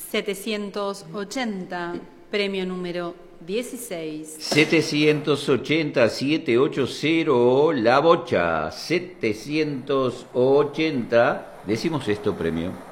780, premio número 16. 780, 780, La Bocha. 780. Decimos esto, premio.